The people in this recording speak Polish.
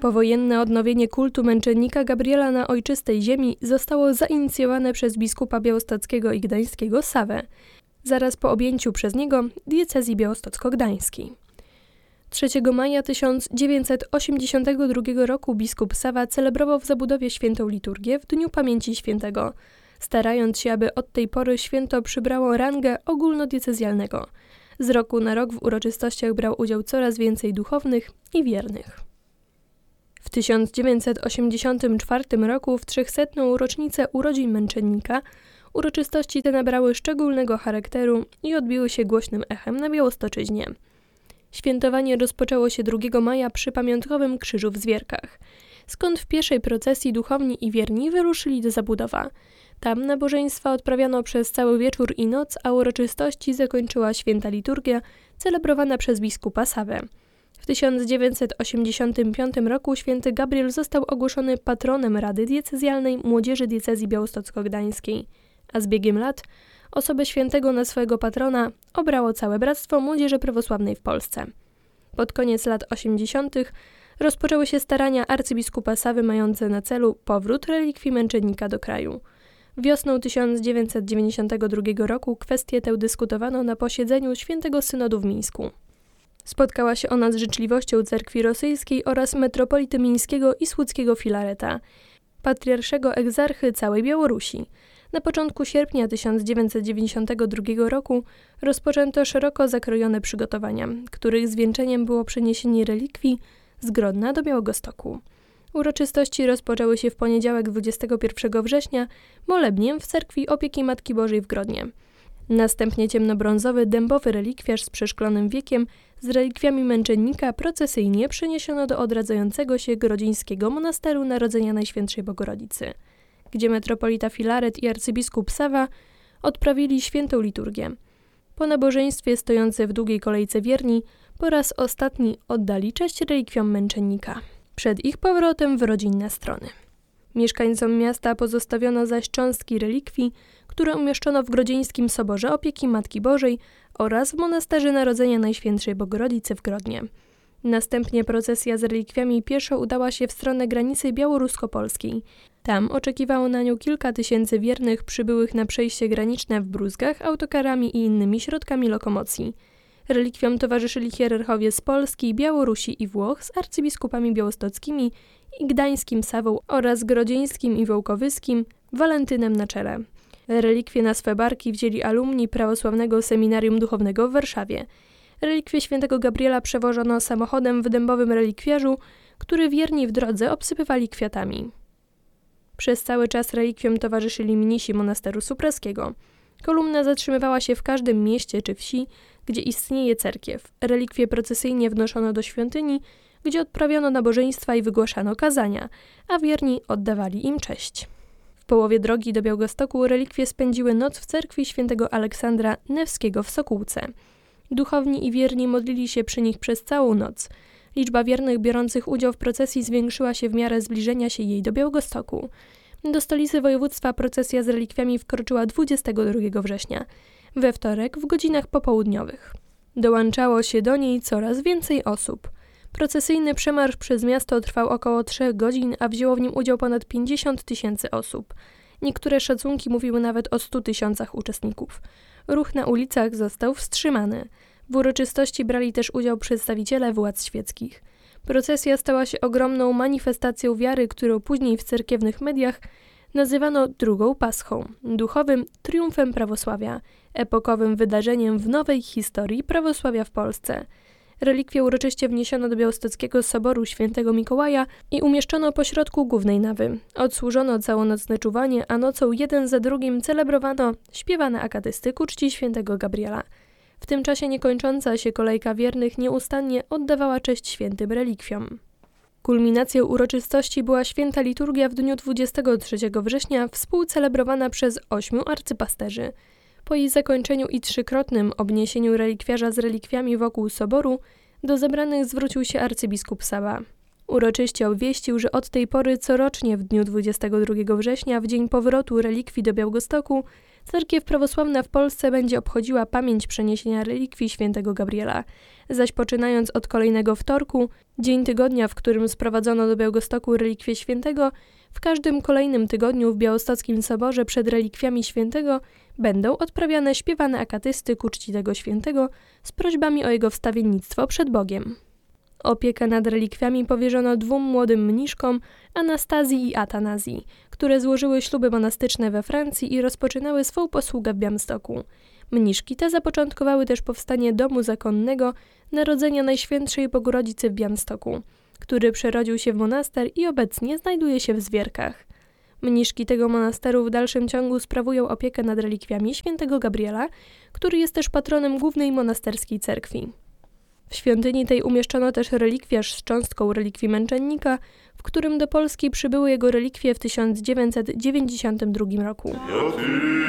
Powojenne odnowienie kultu męczennika Gabriela na ojczystej ziemi zostało zainicjowane przez biskupa białostockiego i gdańskiego Sawę, zaraz po objęciu przez niego diecezji białostocko-gdańskiej. 3 maja 1982 roku biskup Sawa celebrował w Zabudowie świętą liturgię w Dniu Pamięci Świętego, starając się, aby od tej pory święto przybrało rangę ogólnodiecezjalnego. Z roku na rok w uroczystościach brał udział coraz więcej duchownych i wiernych. W 1984 roku, w 300. rocznicę urodzin męczennika, uroczystości te nabrały szczególnego charakteru i odbiły się głośnym echem na Białostoczyźnie. Świętowanie rozpoczęło się 2 maja przy pamiątkowym krzyżu w Zwierkach, skąd w pierwszej procesji duchowni i wierni wyruszyli do Zabudowa. Tam nabożeństwa odprawiano przez cały wieczór i noc, a uroczystości zakończyła święta liturgia celebrowana przez biskupa Sawę. W 1985 roku święty Gabriel został ogłoszony patronem Rady Diecezjalnej Młodzieży Diecezji Białostocko-Gdańskiej, a z biegiem lat osobę świętego na swojego patrona obrało całe Bractwo Młodzieży Prawosławnej w Polsce. Pod koniec lat 80. rozpoczęły się starania arcybiskupa Sawy mające na celu powrót relikwii męczennika do kraju. Wiosną 1992 roku kwestię tę dyskutowano na posiedzeniu Świętego Synodu w Mińsku. Spotkała się ona z życzliwością cerkwi rosyjskiej oraz metropolity mińskiego i słuckiego Filareta, patriarszego egzarchy całej Białorusi. Na początku sierpnia 1992 roku rozpoczęto szeroko zakrojone przygotowania, których zwieńczeniem było przeniesienie relikwii z Grodna do Białegostoku. Uroczystości rozpoczęły się w poniedziałek 21 września molebniem w cerkwi Opieki Matki Bożej w Grodnie. Następnie ciemnobrązowy dębowy relikwiarz z przeszklonym wiekiem z relikwiami męczennika procesyjnie przeniesiono do odradzającego się grodzińskiego monasteru Narodzenia Najświętszej Bogorodicy, gdzie metropolita Filaret i arcybiskup Sawa odprawili świętą liturgię. Po nabożeństwie stojący w długiej kolejce wierni po raz ostatni oddali cześć relikwiom męczennika. Przed ich powrotem w rodzinne strony. Mieszkańcom miasta pozostawiono zaś cząstki relikwii, które umieszczono w Grodzieńskim Soborze Opieki Matki Bożej oraz w Monasterze Narodzenia Najświętszej Bogorodicy w Grodnie. Następnie procesja z relikwiami pieszo udała się w stronę granicy białorusko-polskiej. Tam oczekiwało na nią kilka tysięcy wiernych przybyłych na przejście graniczne w Brózgach autokarami i innymi środkami lokomocji. Relikwiom towarzyszyli hierarchowie z Polski, Białorusi i Włoch z arcybiskupami białostockimi i gdańskim Sawą oraz grodzieńskim i wołkowyskim Walentynem na czele. Relikwie na swe barki wzięli alumni prawosławnego seminarium duchownego w Warszawie. Relikwie świętego Gabriela przewożono samochodem w dębowym relikwiarzu, który wierni w drodze obsypywali kwiatami. Przez cały czas relikwiom towarzyszyli mnisi monasteru supraskiego. Kolumna zatrzymywała się w każdym mieście czy wsi, gdzie istnieje cerkiew. Relikwie procesyjnie wnoszono do świątyni, gdzie odprawiano nabożeństwa i wygłaszano kazania, a wierni oddawali im cześć. W połowie drogi do Białegostoku relikwie spędziły noc w cerkwi świętego Aleksandra Newskiego w Sokółce. Duchowni i wierni modlili się przy nich przez całą noc. Liczba wiernych biorących udział w procesji zwiększyła się w miarę zbliżenia się jej do Białegostoku. Do stolicy województwa procesja z relikwiami wkroczyła 22 września, we wtorek w godzinach popołudniowych. Dołączało się do niej coraz więcej osób. Procesyjny przemarsz przez miasto trwał około 3 godzin, a wzięło w nim udział ponad 50 000 osób. Niektóre szacunki mówiły nawet o 100 000 uczestników. Ruch na ulicach został wstrzymany. W uroczystości brali też udział przedstawiciele władz świeckich. Procesja stała się ogromną manifestacją wiary, którą później w cerkiewnych mediach nazywano drugą Paschą, duchowym triumfem prawosławia, epokowym wydarzeniem w nowej historii prawosławia w Polsce. Relikwie uroczyście wniesiono do Białostockiego Soboru Świętego Mikołaja i umieszczono pośrodku głównej nawy. Odsłużono całonocne czuwanie, a nocą jeden za drugim celebrowano śpiewane akatysty ku czci świętego Gabriela. W tym czasie niekończąca się kolejka wiernych nieustannie oddawała cześć świętym relikwiom. Kulminacją uroczystości była święta liturgia w dniu 23 września współcelebrowana przez 8 arcypasterzy. Po jej zakończeniu i 3-krotnym obniesieniu relikwiarza z relikwiami wokół soboru do zebranych zwrócił się arcybiskup Sawa. Uroczyście obwieścił, że od tej pory corocznie w dniu 22 września, w dzień powrotu relikwii do Białegostoku, Cerkiew prawosławna w Polsce będzie obchodziła pamięć przeniesienia relikwii świętego Gabriela, zaś poczynając od kolejnego wtorku, dzień tygodnia, w którym sprowadzono do Białegostoku relikwie świętego, w każdym kolejnym tygodniu w Białostockim Soborze przed relikwiami świętego będą odprawiane śpiewane akatysty ku czci tego świętego z prośbami o jego wstawiennictwo przed Bogiem. Opiekę nad relikwiami powierzono 2 młodym mniszkom, Anastazji i Atanazji, które złożyły śluby monastyczne we Francji i rozpoczynały swą posługę w Białymstoku. Mniszki te zapoczątkowały też powstanie domu zakonnego Narodzenia Najświętszej Bogorodzicy w Białymstoku, który przerodził się w monaster i obecnie znajduje się w Zwierkach. Mniszki tego monasteru w dalszym ciągu sprawują opiekę nad relikwiami świętego Gabriela, który jest też patronem głównej monasterskiej cerkwi. W świątyni tej umieszczono też relikwiarz z cząstką relikwii męczennika, w którym do Polski przybyły jego relikwie w 1992 roku.